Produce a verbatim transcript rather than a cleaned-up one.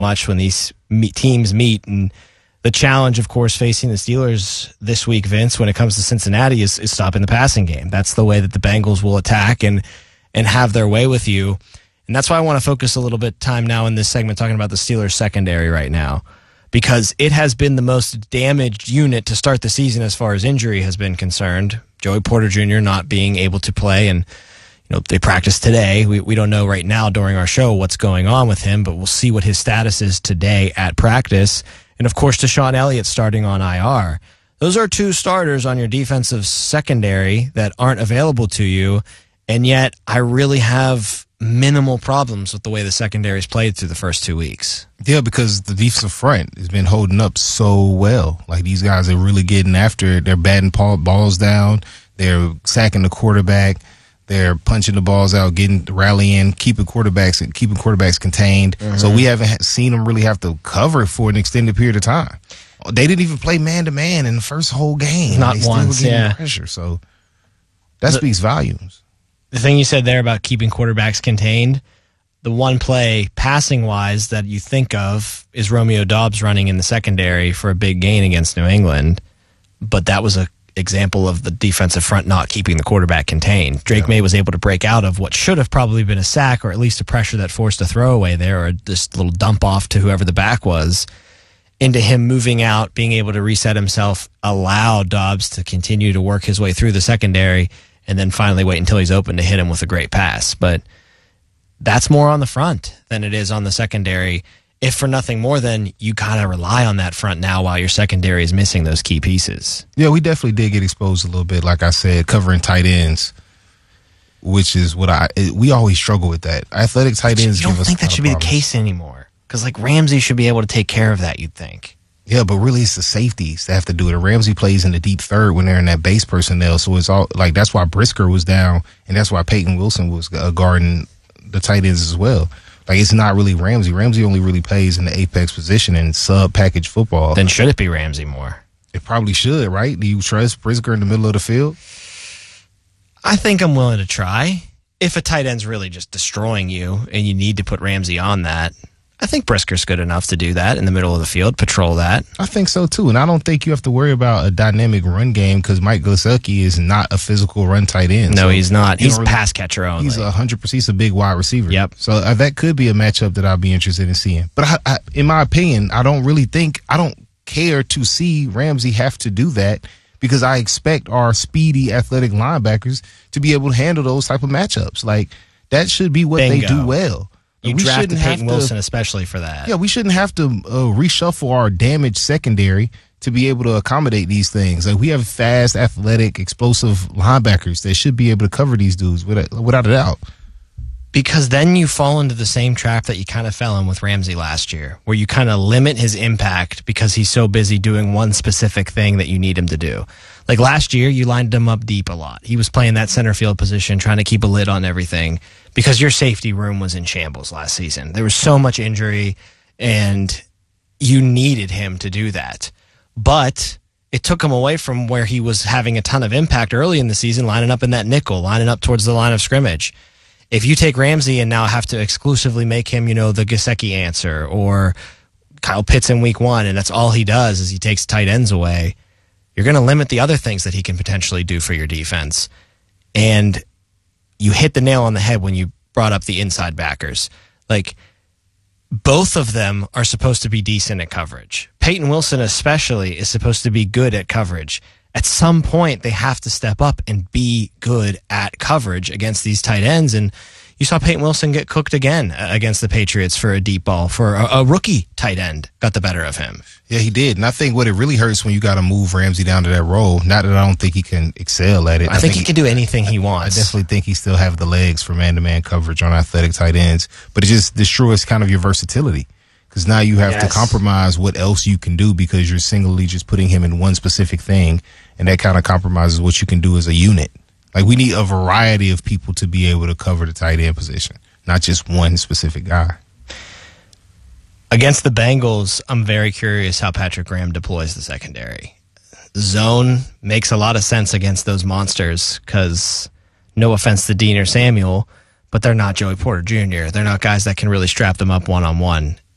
much when these meet, teams meet. And the challenge, of course, facing the Steelers this week, Vince, when it comes to Cincinnati, is, is stopping the passing game. That's the way that the Bengals will attack and and have their way with you. And that's why I want to focus a little bit time now in this segment talking about the Steelers secondary right now, because it has been the most damaged unit to start the season as far as injury has been concerned. Joey Porter Junior not being able to play, and you know they practiced today. We we don't know right now during our show what's going on with him, but we'll see what his status is today at practice. And of course, Deshaun Elliott starting on I R. Those are two starters on your defensive secondary that aren't available to you, and yet I really have minimal problems with the way the secondary's played through the first two weeks. Yeah, because the defensive front has been holding up so well. Like, these guys are really getting after it. They're batting balls down. They're sacking the quarterback. They're punching the balls out, getting rallying, keeping quarterbacks and keeping quarterbacks contained. Mm-hmm. So we haven't seen them really have to cover for an extended period of time. They didn't even play man to man in the first whole game. Not they once, still were getting yeah. pressure. So that speaks volumes. The thing you said there about keeping quarterbacks contained, the one play passing-wise that you think of is Romeo Doubs running in the secondary for a big gain against New England, but that was an example of the defensive front not keeping the quarterback contained. Drake yeah. May was able to break out of what should have probably been a sack, or at least a pressure that forced a throwaway there, or this little dump off to whoever the back was, into him moving out, being able to reset himself, allow Doubs to continue to work his way through the secondary, and then finally wait until he's open to hit him with a great pass. But that's more on the front than it is on the secondary. If for nothing more than you kind of rely on that front now while your secondary is missing those key pieces. Yeah, we definitely did get exposed a little bit, like I said, covering tight ends, which is what I – we always struggle with that. Athletic tight ends give us You don't think that should be the case anymore? Because, like, Ramsey should be able to take care of that, you'd think. Yeah, but really it's the safeties that have to do it. Ramsey plays in the deep third when they're in that base personnel, so it's all like that's why Brisker was down, and that's why Peyton Wilson was uh, guarding the tight ends as well. Like, it's not really Ramsey. Ramsey only really plays in the apex position in sub-package football. Then should it be Ramsey more? It probably should, right? Do you trust Brisker in the middle of the field? I think I'm willing to try. If a tight end's really just destroying you and you need to put Ramsey on that, I think Brisker's good enough to do that in the middle of the field, patrol that. I think so, too. And I don't think you have to worry about a dynamic run game because Mike Gesicki is not a physical run tight end. No, so he's not. He's really, pass catcher only. He's one hundred percent. He's a big wide receiver. Yep. So uh, that could be a matchup that I'd be interested in seeing. But I, I, in my opinion, I don't really think, I don't care to see Ramsey have to do that because I expect our speedy, athletic linebackers to be able to handle those type of matchups. Like, that should be what Bingo. they do well. You we drafted Peyton to, Wilson especially for that. Yeah, we shouldn't have to uh, reshuffle our damaged secondary to be able to accommodate these things. Like, we have fast, athletic, explosive linebackers that should be able to cover these dudes without, without a doubt. Because then you fall into the same trap that you kind of fell in with Ramsey last year, where you kind of limit his impact because he's so busy doing one specific thing that you need him to do. Like last year, you lined him up deep a lot. He was playing that center field position, trying to keep a lid on everything because your safety room was in shambles last season. There was so much injury, and you needed him to do that. But it took him away from where he was having a ton of impact early in the season, lining up in that nickel, lining up towards the line of scrimmage. If you take Ramsey and now have to exclusively make him, you know, the Gesicki answer, or Kyle Pitts in week one, and that's all he does is he takes tight ends away, you're going to limit the other things that he can potentially do for your defense. And you hit the nail on the head when you brought up the inside backers. Like, both of them are supposed to be decent at coverage. Peyton Wilson especially is supposed to be good at coverage. At some point, they have to step up and be good at coverage against these tight ends. And you saw Peyton Wilson get cooked again against the Patriots for a deep ball, for a, a rookie tight end got the better of him. Yeah, he did. And I think what it really hurts when you got to move Ramsey down to that role, not that I don't think he can excel at it. I, I think, think he can do anything he wants. I definitely think he still have the legs for man-to-man coverage on athletic tight ends. But it just destroys kind of your versatility. Because now you have yes. to compromise what else you can do because you're singly just putting him in one specific thing, and that kind of compromises what you can do as a unit. Like, we need a variety of people to be able to cover the tight end position, not just one specific guy. Against the Bengals, I'm very curious how Patrick Graham deploys the secondary. Zone makes a lot of sense against those monsters because, no offense to Dean or Samuel, but they're not Joey Porter Junior They're not guys that can really strap them up one-on-one.